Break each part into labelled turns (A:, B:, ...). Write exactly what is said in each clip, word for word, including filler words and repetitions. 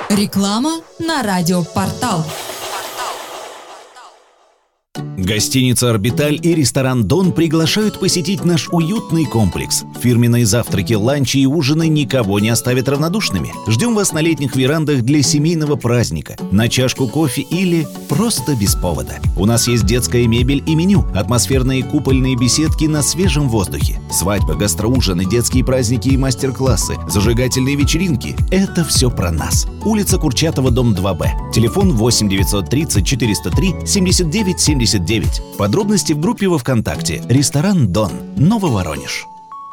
A: Реклама на радиопортал.
B: Гостиница «Орбиталь» и ресторан «Дон» приглашают посетить наш уютный комплекс. Фирменные завтраки, ланчи и ужины никого не оставят равнодушными. Ждем вас на летних верандах для семейного праздника, на чашку кофе или просто без повода. У нас есть детская мебель и меню, атмосферные купольные беседки на свежем воздухе, свадьба, гастроужины, детские праздники и мастер-классы, зажигательные вечеринки – это все про нас. Улица Курчатова, дом два Б. Телефон восемь девятьсот тридцать четыреста три семьдесят девять семьдесят девять. Подробности в группе во ВКонтакте. Ресторан «Дон», Нововоронеж.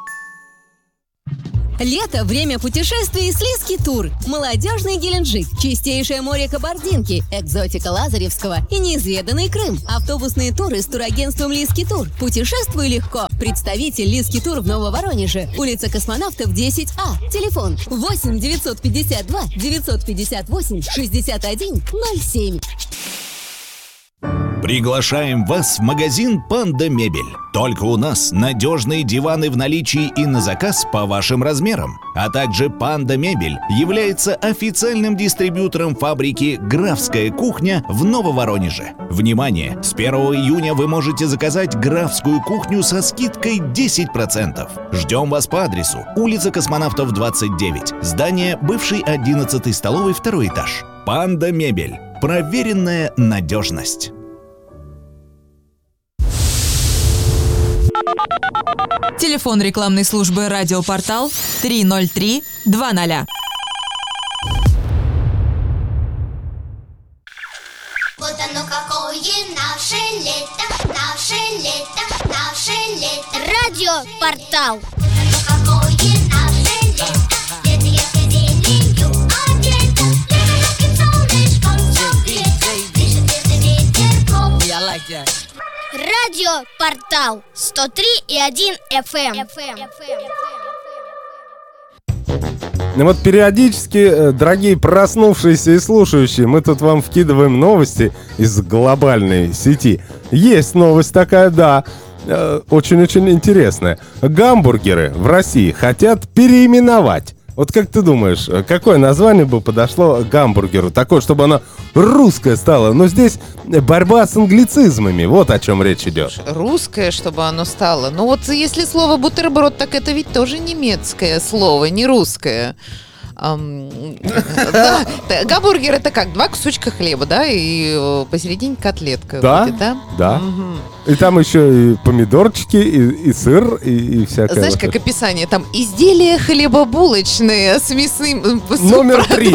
C: Лето – время путешествий с Лиски Тур. Молодежный Геленджик, чистейшее море Кабардинки, экзотика Лазаревского и неизведанный Крым. Автобусные туры с турагентством Лиски Тур. Путешествуй легко. Представитель Лиски Тур в Нововоронеже. Улица Космонавтов, десять А. Телефон восемь девятьсот пятьдесят два девятьсот пятьдесят восемь шестьдесят один ноль семь.
B: Приглашаем вас в магазин «Панда Мебель». Только у нас надежные диваны в наличии и на заказ по вашим размерам. А также «Панда Мебель» является официальным дистрибьютором фабрики «Графская кухня» в Нововоронеже. Внимание! С первого июня вы можете заказать «Графскую кухню» со скидкой десять процентов. Ждем вас по адресу: улица Космонавтов, двадцать девять, здание бывшей одиннадцатой столовой, второй этаж. «Панда Мебель». Проверенная надежность.
A: Телефон рекламной службы «Радиопортал» три ноль три два ноль.
D: Вот оно какое наше лето, наше лето, наше лето. Радиопортал. Вот оно какое наше лето, лето ярко зеленью одето, лето ярким солнышком согрето, дышит ветер ветерком.
E: Yeah, I like that.
D: Радиопортал сто три и один эф эм.
F: Ну вот периодически, дорогие проснувшиеся и слушающие, мы тут вам вкидываем новости из глобальной сети. Есть новость такая, да, очень-очень интересная. Гамбургеры в России хотят переименовать. Вот как ты думаешь, какое название бы подошло гамбургеру? Такое, чтобы оно русское стало. Но здесь борьба с англицизмами. Вот о чем речь идет.
G: Русское, чтобы оно стало. Ну вот если слово бутерброд, так это ведь тоже немецкое слово, не русское. Um, да, гамбургер — это как? Два кусочка хлеба, да, и посередине котлетка.
F: Да,
G: будет, да.
F: да.
G: Угу.
F: И там еще и помидорчики, и, и сыр, и, и всякое.
G: Знаешь,
F: вот
G: как
F: это.
G: Описание? Там изделия хлебобулочные с мясным
F: Номер три.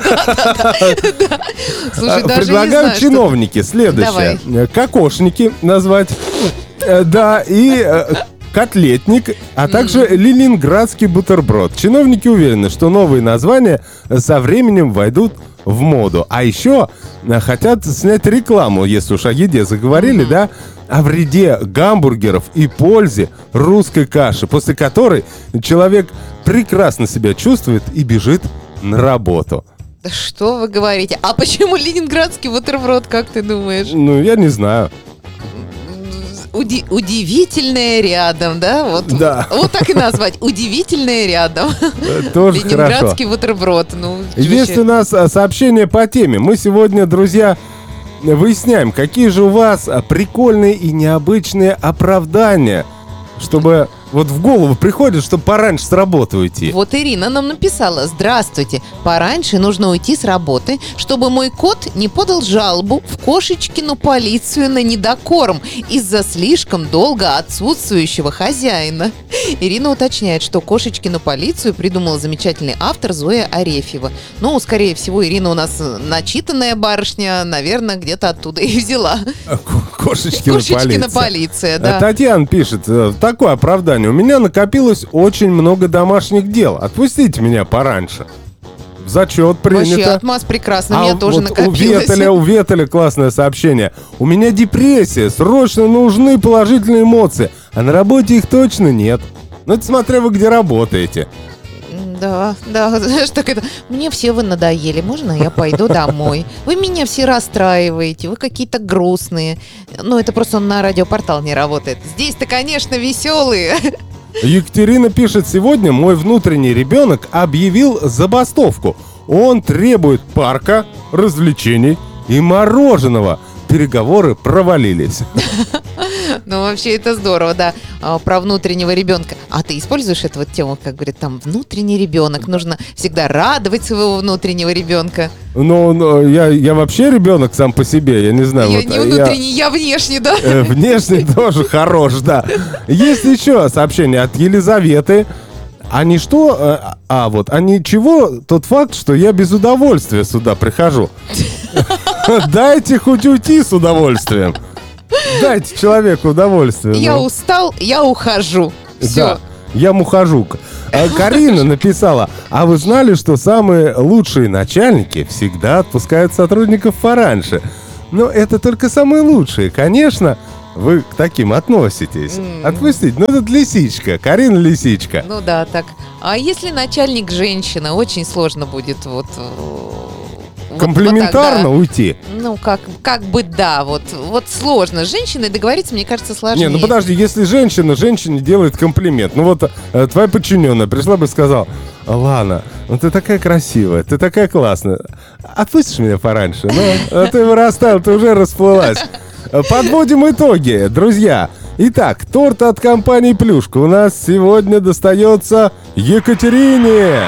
G: Слушай, даже
F: предлагают чиновники следующее. Кокошники назвать. Да, и... котлетник, а также ленинградский бутерброд. Чиновники уверены, что новые названия со временем войдут в моду. А еще хотят снять рекламу, если уж о еде заговорили, mm-hmm. да, о вреде гамбургеров и пользе русской каши, после которой человек прекрасно себя чувствует и бежит на работу.
G: Да что вы говорите? А почему ленинградский бутерброд, как ты думаешь?
F: Ну, я не знаю.
G: Уди- удивительное рядом, да? Вот,
F: да.
G: Вот так и назвать. Удивительное рядом.
F: Тоже
G: Ленинградский
F: хорошо.
G: бутерброд. Ну,
F: есть у нас сообщение по теме. Мы сегодня, друзья, выясняем, какие же у вас прикольные и необычные оправдания, чтобы вот в голову приходит, чтобы пораньше с работы уйти.
G: Вот Ирина нам написала: здравствуйте, пораньше нужно уйти с работы, чтобы мой кот не подал жалобу в кошечкину полицию на недокорм из-за слишком долго отсутствующего хозяина. Ирина уточняет, что кошечкину полицию придумала замечательный автор Зоя Арефьева. Ну, скорее всего, Ирина у нас начитанная барышня, наверное, где-то оттуда и взяла.
F: Кошечкина,
G: Кошечкина
F: полиция.
G: полиция, да.
F: Татьяна пишет: такое оправдание. У меня накопилось очень много домашних дел. Отпустите меня пораньше. В зачет принято.
G: Вообще, отмаз прекрасно,
F: а
G: у меня тоже
F: вот
G: накопилось.
F: У Ветеля, у Ветеля классное сообщение. У меня депрессия, срочно нужны положительные эмоции. А на работе их точно нет. Ну, это смотря вы где работаете.
G: Да, да, знаешь, так это... Мне все вы надоели, можно я пойду домой? Вы меня все расстраиваете, вы какие-то грустные. Ну, это просто он на радиопортал не работает. Здесь-то, конечно, веселые.
F: Екатерина пишет: сегодня мой внутренний ребенок объявил забастовку. Он требует парка, развлечений и мороженого. Переговоры провалились.
G: Ну, вообще, это здорово, да. А, про внутреннего ребенка. А ты используешь эту вот тему, как говорят, там, внутренний ребенок. Нужно всегда радовать своего внутреннего ребенка.
F: Ну, ну я, я вообще ребенок сам по себе, я не знаю.
G: Я
F: вот,
G: не внутренний, я, я внешний, да?
F: Э, внешний тоже хорош, да. Есть еще сообщение от Елизаветы. А не что, а, а вот, а ничего, тот факт, что я без удовольствия сюда прихожу. Дайте хоть уйти с удовольствием. Дайте человеку удовольствие.
G: Я
F: ну.
G: устал, я ухожу. Все.
F: Да, я мухожук. А Карина написала: а вы знали, что самые лучшие начальники всегда отпускают сотрудников пораньше? Но это только самые лучшие, конечно. Вы к таким относитесь. Mm. Отпустить. Ну, это лисичка. Карина лисичка.
G: Ну да, так. А если начальник женщина, очень сложно будет вот...
F: Комплиментарно
G: вот, вот так, да.
F: уйти.
G: Ну, как, как бы да, вот, вот сложно. С женщиной договориться, мне кажется, сложнее.
F: Не, ну подожди, если женщина женщине делает комплимент, ну вот э, твоя подчиненная пришла бы и сказала: Лана, ну ты такая красивая, ты такая классная, отпустишь меня пораньше? Ну, а ты вырастал, ты уже расплылась. Подводим итоги, друзья. Итак, торт от компании «Плюшка» у нас сегодня достается Екатерине.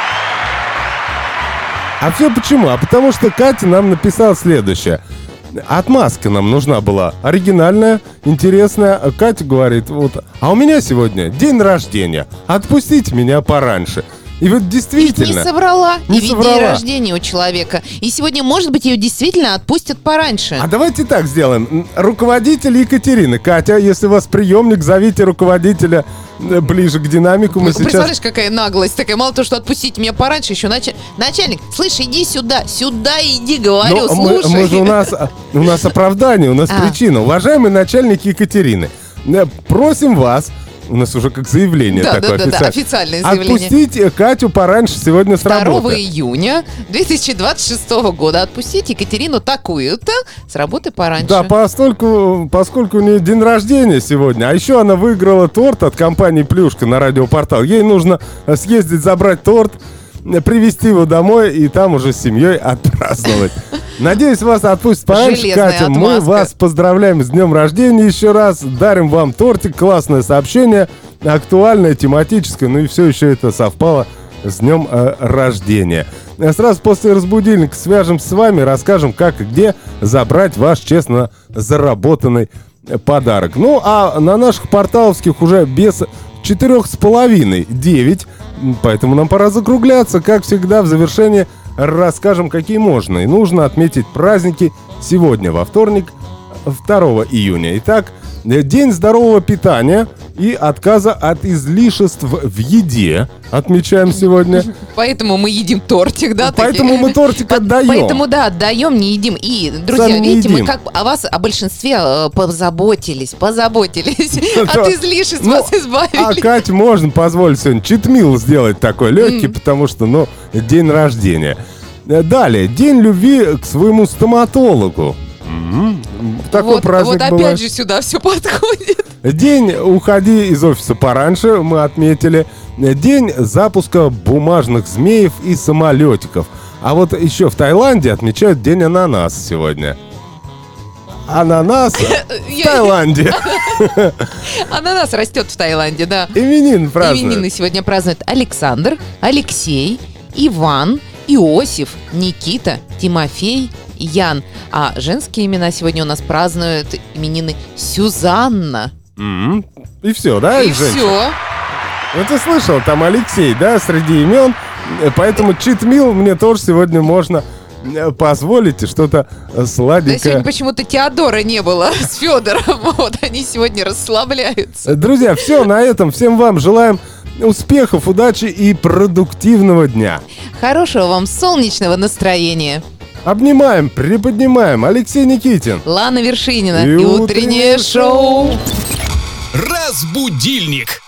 F: А все почему? А потому что Катя нам написала следующее. Отмазка нам нужна была оригинальная, интересная. Катя говорит: вот, а у меня сегодня день рождения, отпустите меня пораньше. И вот действительно...
G: Ведь не соврала.
F: Не
G: и ведь
F: соврала.
G: День рождения у человека. И сегодня, может быть, ее действительно отпустят пораньше.
F: А давайте так сделаем. Руководитель Екатерины. Катя, если у вас приемник, зовите руководителя ближе к динамику. Мы
G: Представляешь,
F: сейчас...
G: Представляешь, какая наглость. Такая, мало того, что отпустить меня пораньше, еще началь... начальник, слышь, иди сюда, сюда иди, говорю,
F: Но мы,
G: слушай.
F: мы же у нас, у нас оправдание, у нас
G: А.
F: причина. Уважаемый начальник Екатерины, просим вас, у нас уже как заявление
G: Да,
F: такое
G: да, да, да,
F: официальное,
G: официальное заявление.
F: отпустить Катю пораньше сегодня с работы.
G: второго июня две тысячи двадцать шестого года отпустить Екатерину такую-то с работы пораньше.
F: Да, поскольку, поскольку у нее день рождения сегодня, а еще она выиграла торт от компании «Плюшка» на радиопортал. Ей нужно съездить, забрать торт, привезти его домой и там уже с семьей отпраздновать. Надеюсь, вас отпустят пораньше,
G: Железная
F: Катя.
G: отмазка.
F: Мы вас поздравляем с днем рождения еще раз. Дарим вам тортик, классное сообщение, актуальное, тематическое. Ну и все еще это совпало с днем э, рождения. Сразу после разбудильника свяжемся с вами, расскажем, как и где забрать ваш честно заработанный подарок. Ну, а на наших порталовских уже без четырех с половиной, девять. Поэтому нам пора закругляться. Как всегда, в завершении расскажем, какие можно и нужно отметить праздники сегодня, во вторник, второго июня. Итак, День здорового питания и отказа от излишеств в еде отмечаем сегодня.
G: Поэтому мы едим тортик, да?
F: Поэтому
G: такие?
F: мы тортик отдаем.
G: Поэтому, да, отдаем, не едим. И, друзья,
F: Сами не
G: видите, мы
F: едим.
G: как о вас, о большинстве э, позаботились, позаботились.
F: Да.
G: От излишеств
F: Ну,
G: вас
F: А
G: избавили.
F: Кате можно позволить сегодня читмил сделать такой легкий, потому что, ну, день рождения. Далее, день любви к своему стоматологу. М, Такой
G: Вот,
F: праздник
G: вот опять
F: бывает.
G: же сюда все подходит.
F: День «Уходи из офиса пораньше» мы отметили. День запуска бумажных змеев и самолетиков. А вот еще в Таиланде отмечают День ананаса сегодня. Ананас в
G: Я-
F: Таиланде.
G: Ананас растет в Таиланде, да.
F: Именин празднуют.
G: Именины сегодня празднуют Александр, Алексей, Иван, Иосиф, Никита, Тимофей, Ян. А женские имена сегодня у нас празднуют именины Сюзанна.
F: М, И все, да?
G: И
F: женщин?
G: все.
F: Ну ты слышал, там Алексей, да, среди имен. Э, Поэтому читмил мне тоже сегодня можно э, позволить и что-то э,
G: Да,
F: сладенькое.
G: сегодня почему-то Теодора не было с Федором. Вот они сегодня расслабляются.
F: Друзья, все, на этом. Всем вам желаем успехов, удачи и продуктивного дня.
G: Хорошего вам солнечного настроения.
F: Обнимаем, приподнимаем. Алексей Никитин.
G: Лана Вершинина
F: И
G: и,
F: утреннее
G: утреннее шоу.
B: Разбудильник.